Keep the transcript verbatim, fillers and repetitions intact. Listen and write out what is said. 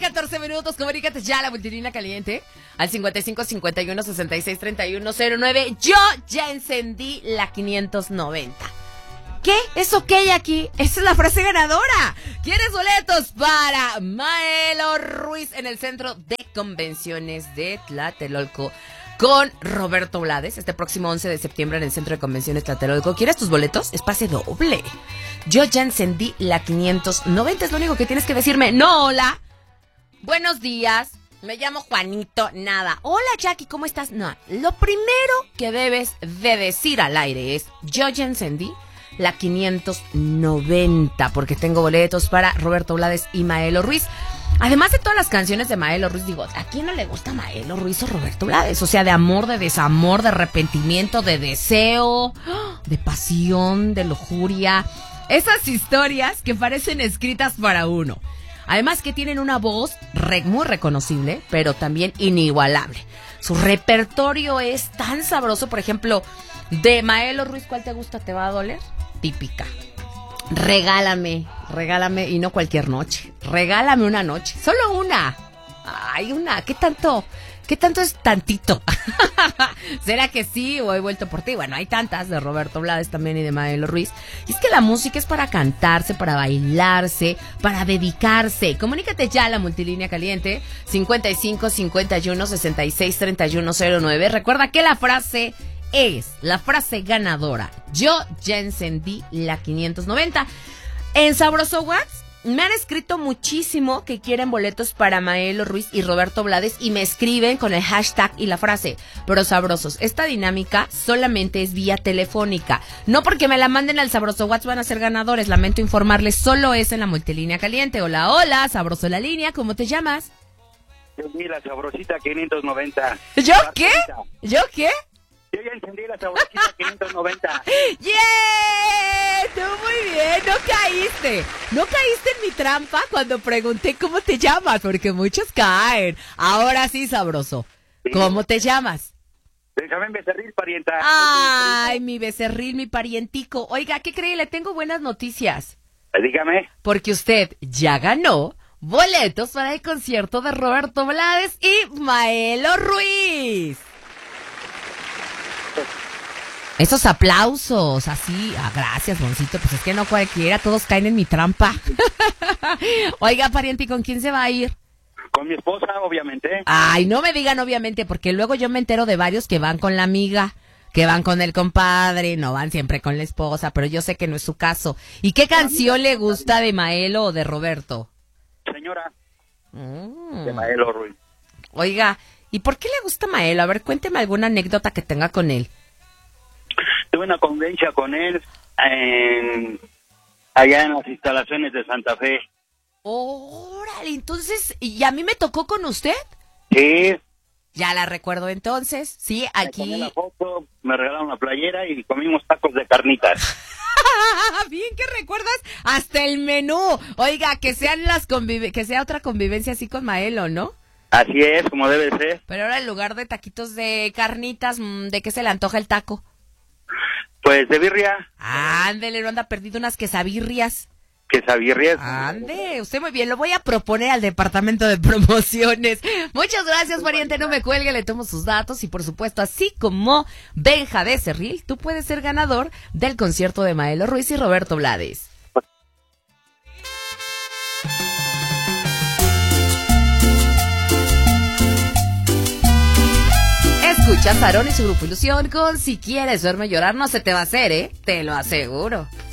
catorce minutos, comunícate ya a la multilínea caliente al cincuenta y cinco cincuenta y uno sesenta y seis treinta y uno cero nueve. Yo ya encendí la quinientos noventa. ¿Qué? ¿Eso qué hay aquí? Esa es la frase ganadora. ¿Quieres boletos para Maelo Ruiz en el Centro de Convenciones de Tlatelolco con Roberto Blades este próximo once de septiembre en el Centro de Convenciones Tlatelolco? ¿Quieres tus boletos? Es pase doble. Yo ya encendí la quinientos noventa. Es lo único que tienes que decirme. No, hola. Buenos días. Me llamo Juanito. Nada. Hola, Jackie, ¿cómo estás? No. Lo primero que debes de decir al aire es: yo ya encendí la quinientos noventa, porque tengo boletos para Roberto Blades y Maelo Ruiz. Además de todas las canciones de Maelo Ruiz, digo, ¿a quién no le gusta Maelo Ruiz o Roberto Blades? O sea, de amor, de desamor, de arrepentimiento, de deseo, de pasión, de lujuria. Esas historias que parecen escritas para uno. Además que tienen una voz re, muy reconocible, pero también inigualable. Su repertorio es tan sabroso. Por ejemplo, de Maelo Ruiz, ¿cuál te gusta? ¿Te va a doler? Típica. Regálame, regálame, y no cualquier noche. Regálame una noche, solo una. Ay, una, ¿qué tanto? ¿Qué tanto es tantito? ¿Será que sí o he vuelto por ti? Bueno, hay tantas de Roberto Blades también y de Maelo Ruiz. Y es que la música es para cantarse, para bailarse, para dedicarse. Comunícate ya a la multilínea caliente cincuenta y cinco cincuenta y uno sesenta y seis treinta y uno cero nueve. Recuerda que la frase es la frase ganadora. Yo ya encendí la quinientos noventa. En Sabroso Wax me han escrito muchísimo que quieren boletos para Maelo Ruiz y Roberto Blades y me escriben con el hashtag y la frase. Pero sabrosos, esta dinámica solamente es vía telefónica. No porque me la manden al Sabroso Wax van a ser ganadores. Lamento informarles, solo es en la multilínea caliente. Hola, hola, Sabroso la línea, ¿cómo te llamas? Yo vi la sabrosita quinientos noventa. ¿Yo qué? ¿Yo qué? Yo ya encendí la sabrosita quinientos noventa. ¡Yeah! Tú muy bien, no caíste. No caíste en mi trampa cuando pregunté cómo te llamas, porque muchos caen. Ahora sí, sabroso. Sí. ¿Cómo te llamas? Benjamín Becerril, parienta. Ay, mi becerril, mi parientico. Oiga, ¿qué cree? Le tengo buenas noticias. Dígame. Porque usted ya ganó boletos para el concierto de Roberto Blades y Maelo Ruiz. Esos aplausos, así, ah, gracias, Boncito, pues es que no cualquiera, todos caen en mi trampa. Oiga, pariente, ¿y con quién se va a ir? Con mi esposa, obviamente. Ay, no me digan obviamente, porque luego yo me entero de varios que van con la amiga, que van con el compadre, no van siempre con la esposa, pero yo sé que no es su caso. ¿Y qué canción le gusta de Maelo o de Roberto? Señora, Mm. de Maelo Ruiz. Oiga, ¿y por qué le gusta Maelo? A ver, cuénteme alguna anécdota que tenga con él. Tuve una convivencia con él en, allá en las instalaciones de Santa Fe. Órale, entonces, ¿y a mí me tocó con usted? Sí. Ya la recuerdo entonces, sí, Me tomé aquí. la foto, me regalaron una playera y comimos tacos de carnitas. Bien que recuerdas hasta el menú. Oiga, que sean las convive que sea otra convivencia así con Maelo, ¿no? Así es, como debe ser. Pero ahora en lugar de taquitos de carnitas, ¿de qué se le antoja el taco? Pues de birria. Ándele, no anda perdido unas quesabirrias. Quesabirrias. Ande, usted muy bien, lo voy a proponer al departamento de promociones. Muchas gracias, pariente, no me cuelgue, le tomo sus datos y por supuesto, así como Benja Becerril, tú puedes ser ganador del concierto de Maelo Ruiz y Roberto Blades. Escucha Sarón y su grupo Ilusión con Si Quieres Verme Llorar, no se te va a hacer, ¿eh? Te lo aseguro.